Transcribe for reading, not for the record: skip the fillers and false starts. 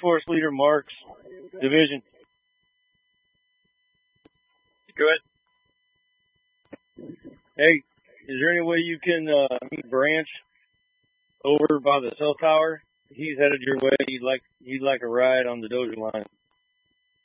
Force Leader Marks, Division. Go ahead. Hey, is there any way you can meet Branch over by the cell tower? He's headed your way. He'd like a ride on the Dozer line.